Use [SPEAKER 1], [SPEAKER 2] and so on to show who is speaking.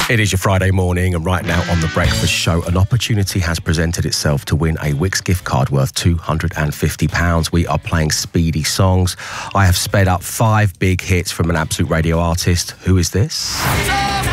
[SPEAKER 1] It is your Friday morning, and right now on The Breakfast Show, an opportunity has presented itself to win a Wix gift card worth £250. We are playing speedy songs. I have sped up 5 big hits from an Absolute Radio artist. Who is this?